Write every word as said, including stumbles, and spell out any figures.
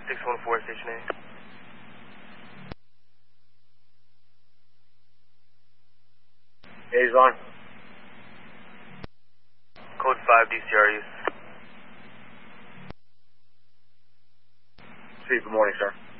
six one four, Station A. A's on. Code five, D C R use. Steve, good morning, sir.